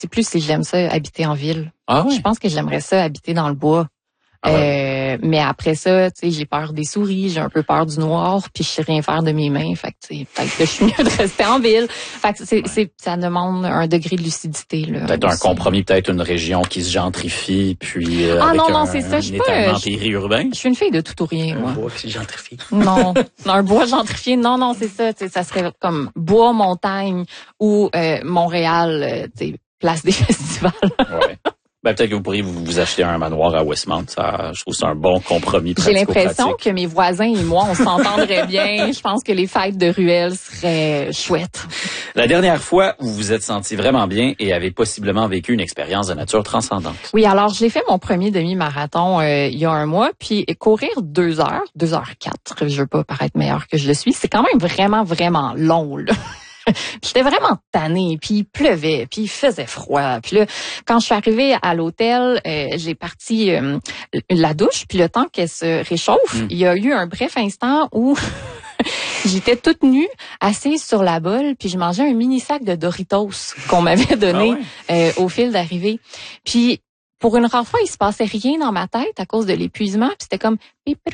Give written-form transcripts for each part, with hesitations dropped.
c'est plus si j'aime ça habiter en ville. Ah oui? Je pense que j'aimerais ça habiter dans le bois. Ah ouais. Mais après ça, tu sais, j'ai peur des souris, j'ai un peu peur du noir, puis je sais rien faire de mes mains. Fait que tu sais, peut-être que je suis mieux de rester en ville. Fait que ça demande un degré de lucidité là. Peut-être aussi. un compromis, peut-être une région qui se gentrifie, puis Ah avec non, c'est ça. un étalement périurbain. Je suis une fille de tout ou rien, moi. Un bois qui se gentrifie. Non, un bois gentrifié. Non, c'est ça. Tu sais, ça serait comme bois, montagne ou Montréal, tu sais, place des festivals. Ouais. Ben, peut-être que vous pourriez vous acheter un manoir à Westmount. Ça, je trouve que c'est un bon compromis J'ai l'impression pratico-pratique. que mes voisins et moi, on s'entendrait bien. Je pense que les fêtes de ruelle seraient chouettes. La dernière fois, vous vous êtes senti vraiment bien et avez possiblement vécu une expérience de nature transcendante. Oui, alors j'ai fait mon premier demi-marathon il y a un mois, puis courir 2h04, je veux pas paraître meilleure que je le suis, c'est quand même vraiment, vraiment long, là. J'étais vraiment tannée, puis il pleuvait, puis il faisait froid. Puis là, quand je suis arrivée à l'hôtel, j'ai parti la douche, puis le temps qu'elle se réchauffe, il y a eu un bref instant où j'étais toute nue, assise sur la bolle, puis je mangeais un mini sac de Doritos qu'on m'avait donné au fil d'arrivée. Puis pour une rare fois, il se passait rien dans ma tête à cause de l'épuisement, puis c'était comme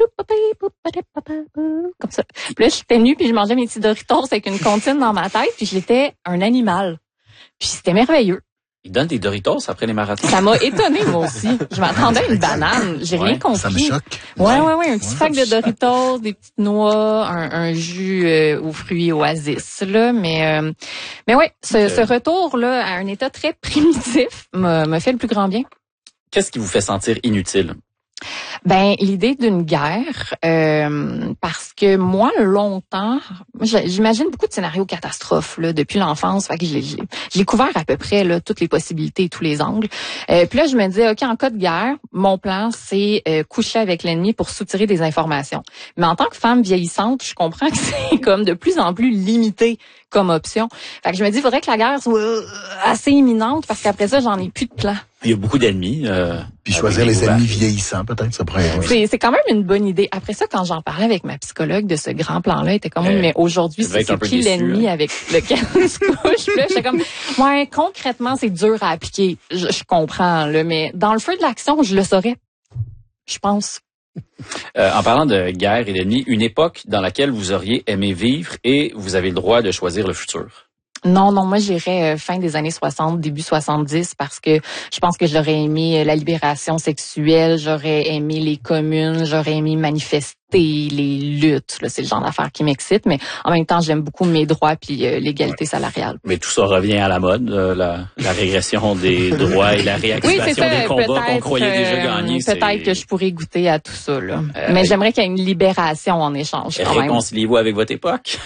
ça. Puis là, j'étais nue, puis je mangeais mes petits Doritos avec une comptine dans ma tête, puis j'étais un animal. Puis c'était merveilleux. Ils donnent des Doritos après les marathons. Ça m'a étonnée, moi aussi. Je m'attendais à une banane. J'ai rien compris. Ça me choque. Ouais. Un petit sac de Doritos, des petites noix, un jus aux fruits Oasis, là. Mais ouais, ce retour-là à un état très primitif m'a fait le plus grand bien. Qu'est-ce qui vous fait sentir inutile? Ben, l'idée d'une guerre, parce que moi, longtemps, j'imagine beaucoup de scénarios catastrophes là, depuis l'enfance. Fait que j'ai couvert à peu près là, toutes les possibilités et tous les angles. Puis là, je me dis, OK, en cas de guerre, mon plan, c'est coucher avec l'ennemi pour soutirer des informations. Mais en tant que femme vieillissante, je comprends que c'est comme de plus en plus limité comme option. Fait que je me dis, il faudrait que la guerre soit assez imminente parce qu'après ça, j'en ai plus de plan. Il y a beaucoup d'ennemis. Puis choisir les ennemis vieillissants, peut-être, ça pourrait être. C'est quand même une bonne idée. Après ça, quand j'en parlais avec ma psychologue de ce grand plan-là, elle était comme, mais aujourd'hui, c'est qui l'ennemi avec lequel on se couche? Là, j'étais comme, ouais, concrètement, c'est dur à appliquer. Je comprends, là, mais dans le feu de l'action, je le saurais. Je pense. En parlant de guerre et d'ennemis, une époque dans laquelle vous auriez aimé vivre et vous avez le droit de choisir le futur. Non, moi j'irais fin des années 60, début 70 parce que je pense que j'aurais aimé la libération sexuelle, j'aurais aimé les communes, j'aurais aimé manifester les luttes. Là, c'est le genre d'affaires qui m'excite, mais en même temps j'aime beaucoup mes droits puis l'égalité salariale. Mais tout ça revient à la mode, la régression des droits et la réactivation des combats qu'on croyait déjà gagnés. Peut-être que je pourrais goûter à tout ça. Là. Mais j'aimerais qu'il y ait une libération en échange. Réconciliez-vous avec votre époque.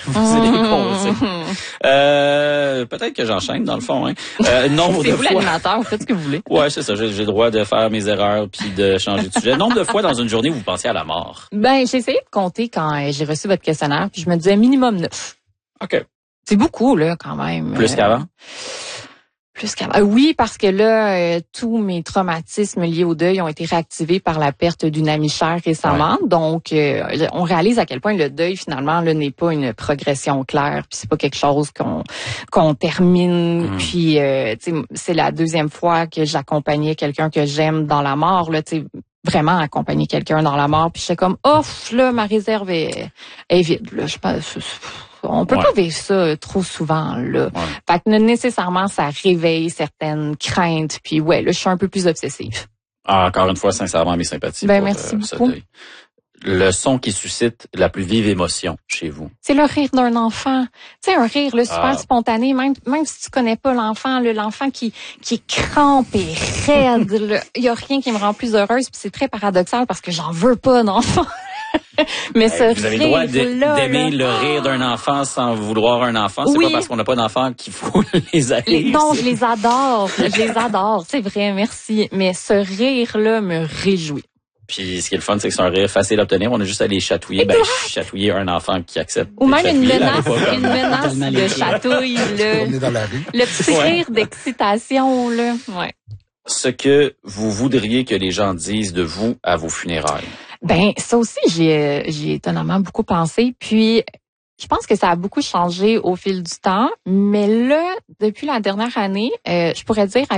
Peut-être que j'enchaîne dans le fond. Hein. Nombre de vous fois. L'animateur, faites ce que vous voulez. Ouais, c'est ça. J'ai le droit de faire mes erreurs puis de changer de sujet. Nombre de fois dans une journée où vous pensiez à la mort. Ben, j'ai essayé de compter quand j'ai reçu votre questionnaire, puis je me disais minimum 9. OK. C'est beaucoup là, quand même. Plus qu'avant. Plus qu'avant. Oui, parce que là, tous mes traumatismes liés au deuil ont été réactivés par la perte d'une amie chère récemment. Ouais. Donc, on réalise à quel point le deuil, finalement, là, n'est pas une progression claire. Puis c'est pas quelque chose qu'on termine. Puis, c'est la deuxième fois que j'accompagnais quelqu'un que j'aime dans la mort. Là, vraiment accompagner quelqu'un dans la mort. Puis j'étais comme, là, ma réserve est vide. Là, je pense. On peut pas vivre ça trop souvent, là. Ouais. Fait que nécessairement, ça réveille certaines craintes. Puis là, je suis un peu plus obsessive. Encore une fois, sincèrement, mes sympathies. Ben, merci beaucoup. Le son qui suscite la plus vive émotion chez vous? C'est le rire d'un enfant. Tu sais, un rire là, super spontané, même si tu connais pas l'enfant, là, l'enfant qui est crampé, raide. Il y a rien qui me rend plus heureuse. Puis c'est très paradoxal parce que j'en veux pas d'enfant. Mais vous avez le droit d'aimer le rire d'un enfant sans vouloir un enfant. C'est pas parce qu'on n'a pas d'enfant qu'il faut les haïr. Non, je les adore. C'est vrai, merci. Mais ce rire-là me réjouit. Puis ce qui est le fun, c'est que c'est un rire facile à obtenir. On a juste à les chatouiller. Chatouiller un enfant qui accepte. Ou même une menace de chatouille. On est dans la rue. Le petit rire d'excitation, là. Ouais. Ce que vous voudriez que les gens disent de vous à vos funérailles. Ben, ça aussi, j'ai étonnamment beaucoup pensé. Puis, je pense que ça a beaucoup changé au fil du temps. Mais là, depuis la dernière année, je pourrais dire